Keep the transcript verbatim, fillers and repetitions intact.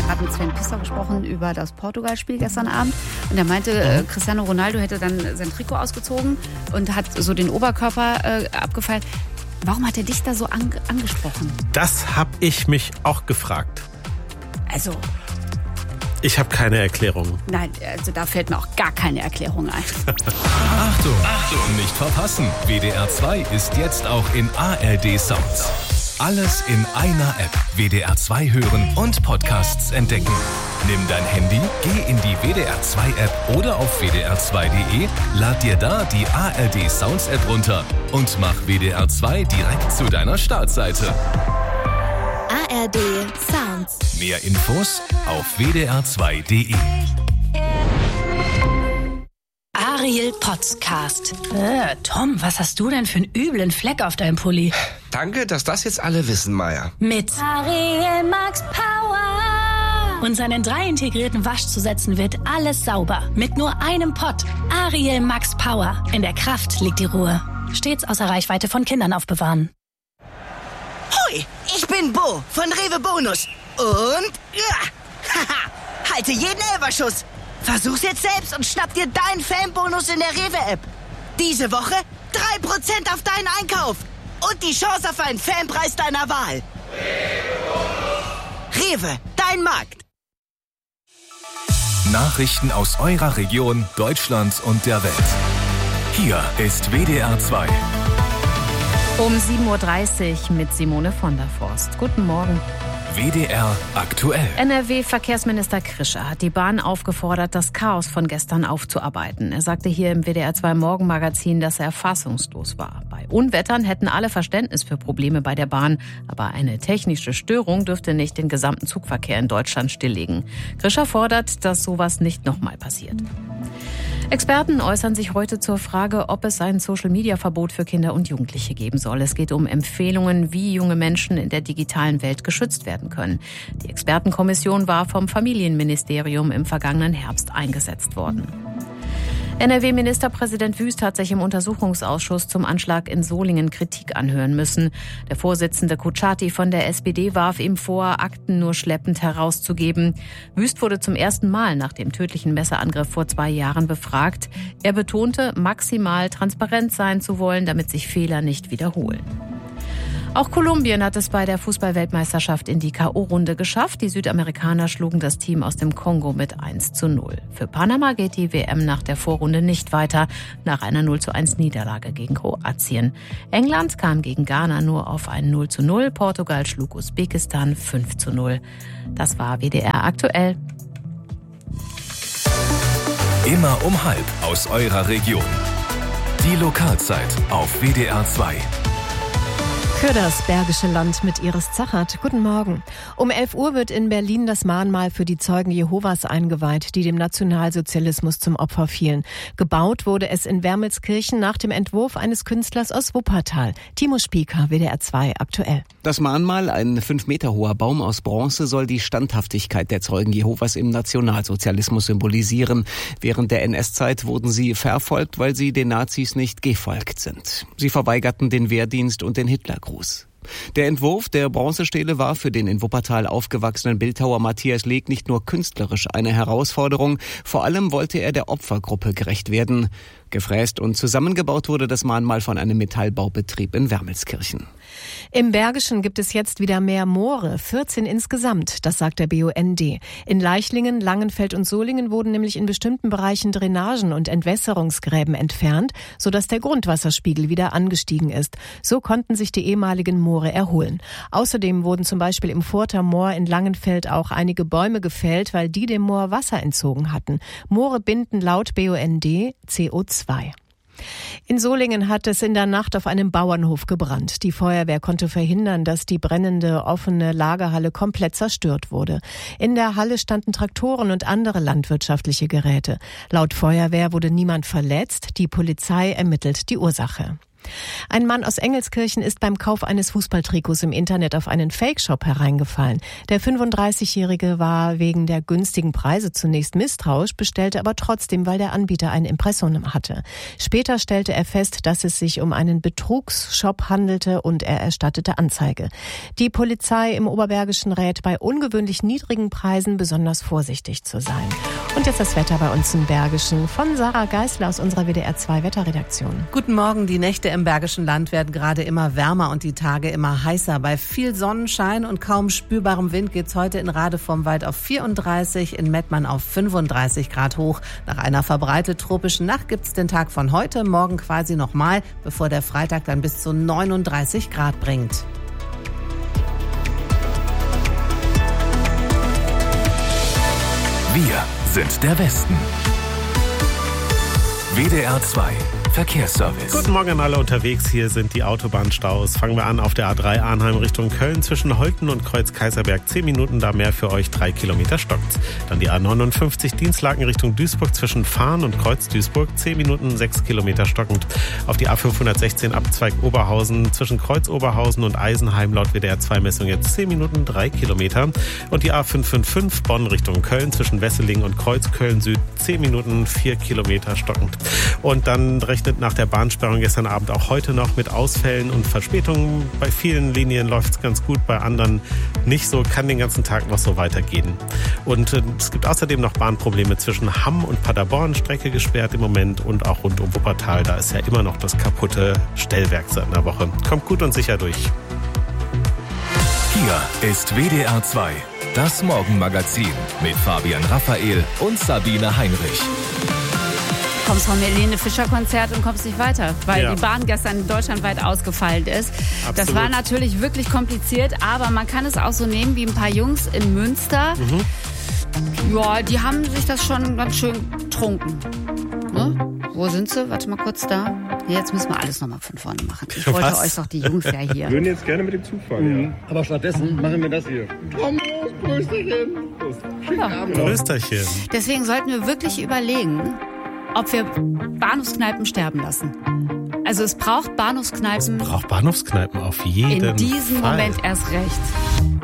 gerade mit Sven Pister gesprochen über das Portugal-Spiel gestern Abend. Und er meinte, äh, Cristiano Ronaldo hätte dann sein Trikot ausgezogen und hat so den Oberkörper äh, abgefeilt. Warum hat er dich da so an, angesprochen? Das habe ich mich auch gefragt. Also... Ich habe keine Erklärung. Nein, also da fällt mir auch gar keine Erklärung ein. Achtung, Achtung, nicht verpassen. W D R zwei ist jetzt auch in A R D Sounds. Alles in einer App. W D R zwei hören und Podcasts entdecken. Nimm dein Handy, geh in die W D R zwei App oder auf w d r zwei punkt d e, lad dir da die A R D Sounds App runter und mach W D R zwei direkt zu deiner Startseite. A R D Sounds. Mehr Infos auf w d r zwei punkt d e. Ariel Podcast. Äh, Tom, was hast du denn für einen üblen Fleck auf deinem Pulli? Danke, dass das jetzt alle wissen, Maya. Mit Ariel Max Power. Und seinen drei integrierten Waschzusätzen wird alles sauber. Mit nur einem Pott. Ariel Max Power. In der Kraft liegt die Ruhe. Stets außer Reichweite von Kindern aufbewahren. Hui, ich bin Bo von Rewe Bonus. Und, ja, haha, halte jeden Elferschuss. Versuch's jetzt selbst und schnapp dir deinen Fanbonus in der Rewe-App. Diese Woche drei Prozent auf deinen Einkauf. Und die Chance auf einen Fanpreis deiner Wahl. Rewe, dein Markt. Nachrichten aus eurer Region, Deutschland und der Welt. Hier ist W D R zwei. Um sieben Uhr dreißig mit Simone von der Forst. Guten Morgen. W D R aktuell. N R W-Verkehrsminister Krischer hat die Bahn aufgefordert, das Chaos von gestern aufzuarbeiten. Er sagte hier im W D R zwei Morgenmagazin, dass er fassungslos war. Bei Unwettern hätten alle Verständnis für Probleme bei der Bahn, aber eine technische Störung dürfte nicht den gesamten Zugverkehr in Deutschland stilllegen. Krischer fordert, dass sowas nicht nochmal passiert. Experten äußern sich heute zur Frage, ob es ein Social-Media-Verbot für Kinder und Jugendliche geben soll. Es geht um Empfehlungen, wie junge Menschen in der digitalen Welt geschützt werden können. Die Expertenkommission war vom Familienministerium im vergangenen Herbst eingesetzt worden. N R W-Ministerpräsident Wüst hat sich im Untersuchungsausschuss zum Anschlag in Solingen Kritik anhören müssen. Der Vorsitzende Kutschaty von der S P D warf ihm vor, Akten nur schleppend herauszugeben. Wüst wurde zum ersten Mal nach dem tödlichen Messerangriff vor zwei Jahren befragt. Er betonte, maximal transparent sein zu wollen, damit sich Fehler nicht wiederholen. Auch Kolumbien hat es bei der Fußball-Weltmeisterschaft in die K O-Runde geschafft. Die Südamerikaner schlugen das Team aus dem Kongo mit eins zu null. Für Panama geht die W M nach der Vorrunde nicht weiter, nach einer null zu eins Niederlage gegen Kroatien. England kam gegen Ghana nur auf ein null zu null. Portugal schlug Usbekistan fünf zu null. Das war W D R aktuell. Immer um halb aus eurer Region. Die Lokalzeit auf W D R zwei. Für das Bergische Land mit Iris Zachert. Guten Morgen. Um elf Uhr wird in Berlin das Mahnmal für die Zeugen Jehovas eingeweiht, die dem Nationalsozialismus zum Opfer fielen. Gebaut wurde es in Wermelskirchen nach dem Entwurf eines Künstlers aus Wuppertal. Timo Spieker, W D R zwei aktuell. Das Mahnmal, ein fünf Meter hoher Baum aus Bronze, soll die Standhaftigkeit der Zeugen Jehovas im Nationalsozialismus symbolisieren. Während der N S-Zeit wurden sie verfolgt, weil sie den Nazis nicht gefolgt sind. Sie verweigerten den Wehrdienst und den Hitlergruß. Der Entwurf der Bronzestele war für den in Wuppertal aufgewachsenen Bildhauer Matthias Leg nicht nur künstlerisch eine Herausforderung, vor allem wollte er der Opfergruppe gerecht werden. Gefräst und zusammengebaut wurde das Mahnmal von einem Metallbaubetrieb in Wermelskirchen. Im Bergischen gibt es jetzt wieder mehr Moore, vierzehn insgesamt, das sagt der B U N D. In Leichlingen, Langenfeld und Solingen wurden nämlich in bestimmten Bereichen Drainagen und Entwässerungsgräben entfernt, sodass der Grundwasserspiegel wieder angestiegen ist. So konnten sich die ehemaligen Moore erholen. Außerdem wurden zum Beispiel im Further Moor in Langenfeld auch einige Bäume gefällt, weil die dem Moor Wasser entzogen hatten. Moore binden laut B U N D C O zwei. In Solingen hat es in der Nacht auf einem Bauernhof gebrannt. Die Feuerwehr konnte verhindern, dass die brennende offene Lagerhalle komplett zerstört wurde. In der Halle standen Traktoren und andere landwirtschaftliche Geräte. Laut Feuerwehr wurde niemand verletzt. Die Polizei ermittelt die Ursache. Ein Mann aus Engelskirchen ist beim Kauf eines Fußballtrikots im Internet auf einen Fake-Shop hereingefallen. Der fünfunddreißigjährige war wegen der günstigen Preise zunächst misstrauisch, bestellte aber trotzdem, weil der Anbieter ein Impressum hatte. Später stellte er fest, dass es sich um einen Betrugsshop handelte und er erstattete Anzeige. Die Polizei im Oberbergischen rät, bei ungewöhnlich niedrigen Preisen besonders vorsichtig zu sein. Und jetzt das Wetter bei uns im Bergischen von Sarah Geisler aus unserer W D R zwei Wetterredaktion. Guten Morgen, die Nächte im Bergischen Land werden gerade immer wärmer und die Tage immer heißer. Bei viel Sonnenschein und kaum spürbarem Wind geht's heute in Rade vom Wald auf vierunddreißig, in Mettmann auf fünfunddreißig Grad hoch. Nach einer verbreitet tropischen Nacht gibt's den Tag von heute, morgen quasi nochmal, bevor der Freitag dann bis zu neununddreißig Grad bringt. Wir sind der Westen. W D R zwei Verkehrsservice. Guten Morgen an alle unterwegs. Hier sind die Autobahnstaus. Fangen wir an auf der A drei Arnheim Richtung Köln zwischen Holten und Kreuz Kaiserberg. Zehn Minuten da mehr für euch. Drei Kilometer stockt's. Dann die A neunundfünfzig Dienstlaken Richtung Duisburg zwischen Fahn und Kreuz Duisburg. Zehn Minuten, sechs Kilometer stockend. Auf die A fünfhundertsechzehn Abzweig Oberhausen zwischen Kreuz Oberhausen und Eisenheim laut W D R zwei Messung jetzt zehn Minuten, drei Kilometer. Und die A fünf fünf fünf Bonn Richtung Köln zwischen Wesseling und Kreuz Köln Süd. Zehn Minuten, vier Kilometer stockend. Und dann rechnet nach der Bahnsperrung gestern Abend auch heute noch mit Ausfällen und Verspätungen. Bei vielen Linien läuft es ganz gut, bei anderen nicht so, kann den ganzen Tag noch so weitergehen. Und äh, es gibt außerdem noch Bahnprobleme zwischen Hamm und Paderborn, Strecke gesperrt im Moment und auch rund um Wuppertal. Da ist ja immer noch das kaputte Stellwerk seit einer Woche. Kommt gut und sicher durch. Hier ist W D R zwei, das Morgenmagazin mit Fabian Raphael und Sabine Heinrich. Du kommst vom Helene Fischer Konzert und kommst nicht weiter, weil Ja. die Bahn gestern deutschlandweit ausgefallen ist. Absolut. Das war natürlich wirklich kompliziert, aber man kann es auch so nehmen wie ein paar Jungs in Münster. Mhm. Ja, die haben sich das schon ganz schön getrunken. Ne? Wo sind sie? Warte mal kurz da. Jetzt müssen wir alles nochmal von vorne machen. Ich wollte Was? euch doch die Jungs ja hier. Wir würden jetzt gerne mit dem Zug fahren, ja. Aber stattdessen machen wir das hier. Komm, Prösterchen. Schönen Abend noch. Prösterchen. Deswegen sollten wir wirklich überlegen, ob wir Bahnhofskneipen sterben lassen. Also es braucht Bahnhofskneipen Braucht Bahnhofskneipen auf jeden in diesem Fall. Moment erst recht.